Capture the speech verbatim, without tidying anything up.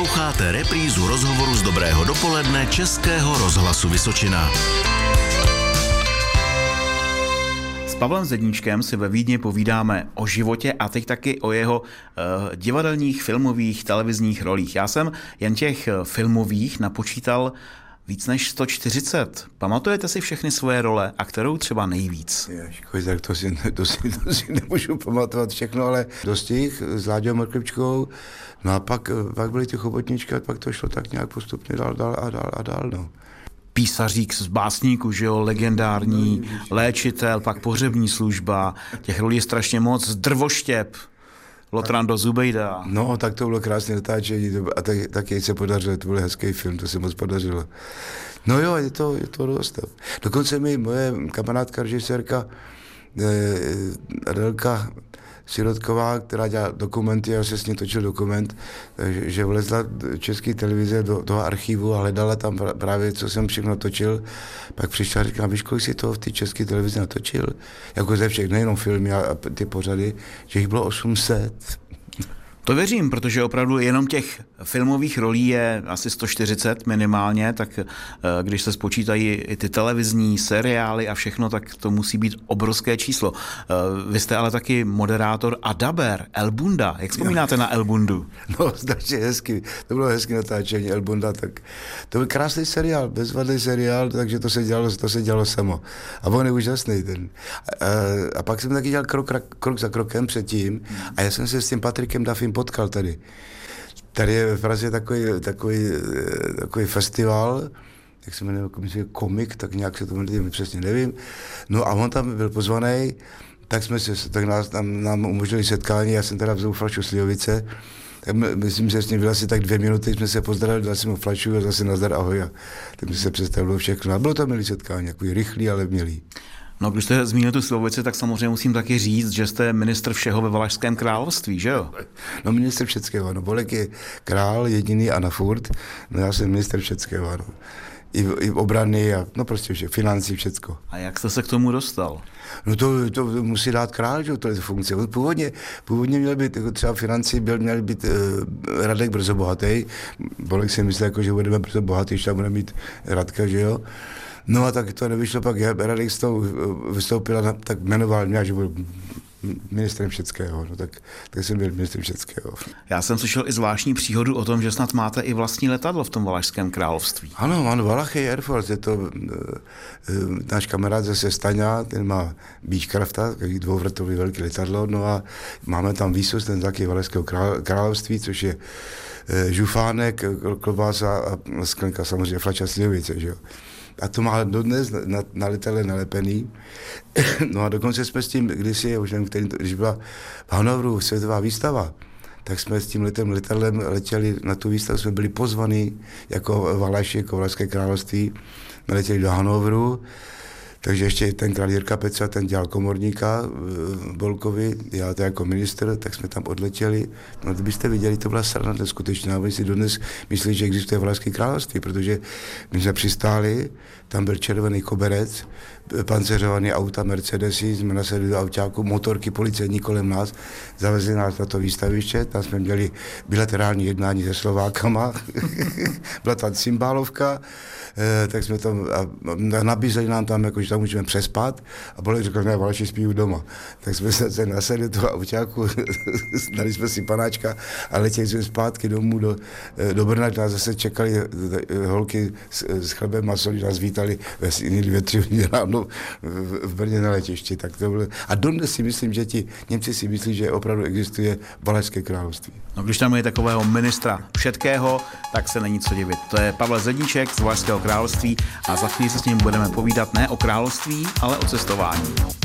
Posloucháte reprízu rozhovoru z Dobrého dopoledne Českého rozhlasu Vysočina. S Pavlem Zedníčkem si ve Vídni povídáme o životě a teď taky o jeho uh, divadelních, filmových, televizních rolích. Já jsem jen těch filmových napočítal víc než sto čtyřicet. Pamatujete si všechny svoje role a kterou třeba nejvíc? Ježkoj, tak to si, to, si, to si nemůžu pamatovat všechno, ale dostih s Láďou Mrkličkou. No a pak, pak byly ty chobotničky a pak to šlo tak nějak postupně dál, dál a dál a dál, no. Písařík z básníku, že jo, legendární, léčitel, pak pohřební služba, těch rolí je strašně moc, Drvoštěp, Lotrando Zubejda. No, tak to bylo krásné natáčení a tak, tak jej se podařilo, to byl hezký film, to se moc podařilo. No jo, je to, je to dost. Dokonce mi moje kamarádka, režisérka eh, Adelka Sirotková, která dělá dokumenty, já se s ní točil dokument, takže že vlezla do České televize do toho archivu a hledala tam právě, co jsem všechno točil. Pak přišla a říkala, víš, kolik si toho v té České televizi natočil? Jako ze všech, nejenom filmy a ty pořady, že jich bylo osm set. To věřím, protože opravdu jenom těch filmových rolí je asi sto čtyřicet minimálně, tak když se spočítají i ty televizní seriály a všechno, tak to musí být obrovské číslo. Vy jste ale taky moderátor a daber, El Bunda. Jak vzpomínáte na El Bundu? No, strašně hezky. To bylo hezky natáčení El Bunda, tak to byl krásný seriál, bezvadný seriál, takže to se dělalo, to se dělalo samo. A on je úžasný ten. A, a pak jsem taky dělal krok, krok za krokem předtím a já jsem se s tím Patrikem Duffym potkal tady. Tady je v Praze takový, takový, takový festival, jak se jmenuje, komik, tak nějak se to jmenuje, přesně nevím. No a on tam byl pozvaný, tak jsme se, tak nás, nám, nám umožnili setkání, já jsem teda vzal flašu slivovice, tak myslím, že s ním byl asi tak dvě minuty, jsme se pozdravili, dal jsem mu flašu a zase nazdar, ahoj. A tak mi se představilo všechno. A bylo to milý setkání, takový rychlý, ale milý. No, když jste zmínil tu slivovici, tak samozřejmě musím taky říct, že jste ministr všeho ve Valašském království, že jo? No, ministr všeckého, no, Bolek je král jediný a na furt, no já jsem ministr všeckého, no. I, i obrany a no prostě vše, financí, všecko. A jak jste se k tomu dostal? No to, to musí dát král, že to je funkce. Původně, původně měl být, jako třeba financí byl, měl být uh, Radek brzo bohatý. Bolek si myslel, jako, že budeme brzo bohatý, že tam bude mít Radka, že jo. No a tak to nevyšlo, pak Radek s tou vystoupil, tak jmenoval mě, že byl ministrem všeckého, no tak, tak jsem byl ministrem všeckého. Já jsem slyšel i zvláštní příhodu o tom, že snad máte i vlastní letadlo v tom Valašském království. Ano, mám Valachej Air Force, je to uh, uh, náš kamarád ze Staňa, ten má Beechcrafta, takový dvouvrtový velký letadlo, no a máme tam výsos, ten taky Valašského království, což je uh, žufánek, klobása a sklenka, samozřejmě flača slivovice, že jo. A to má dodnes na, na letadle nalepený. No a dokonce jsme s tím kdysi, už nevím, který, když byla v Hanoveru světová výstava, tak jsme s tím letem letadlem letěli na tu výstavu, jsme byli pozvaní jako Valaši, jako Valašské království, jsme letěli do Hanoveru, takže ještě tenkrát Jirka Peca, ten dělal komorníka v Bolkovi, já to jako ministr, tak jsme tam odletěli. No to byste viděli, to byla sranda neskutečná. Oni si dodnes myslí, že existuje Valašské království, protože my jsme přistáli, tam byl červený koberec, panceřovaný auta, Mercedesy, jsme nasedli do autáku, motorky policejní kolem nás, zavezli nás na to výstaviště, tam jsme měli bilaterální jednání se Slovákama, byla tam cymbálovka, eh, tak jsme tam, a nabízeli nám tam, jako, že tam můžeme přespat, a Bolek řekl, ne, Valaši spí doma. Tak jsme se nasedli do toho autáku, dali jsme si panáčka a letěli jsme zpátky domů do, do Brna, nás zase čekali holky s, s chlebem a solí, nás vítali ve tři hodiny ráno v Brně na letišti. Tak to bylo. A dodnes si myslím, že ti Němci si myslí, že opravdu existuje Valašské království. No, když tam je takového ministra všetkého, tak se není co divit. To je Pavel Zedníček z Valašského království a za chvíli se s ním budeme povídat ne o království, ale o cestování.